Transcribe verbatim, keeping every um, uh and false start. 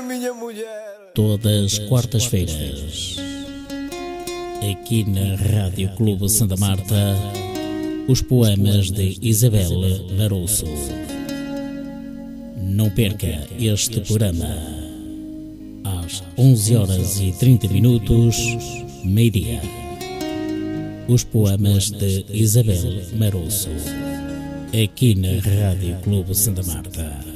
minha mulher. Todas quartas-feiras, aqui na Rádio Clube Santa Marta, os poemas de Isabel Larouço. Não perca este programa. Às onze horas e trinta minutos, meio-dia. Os poemas de Isabel Larouço, aqui na Rádio Clube Santa Marta.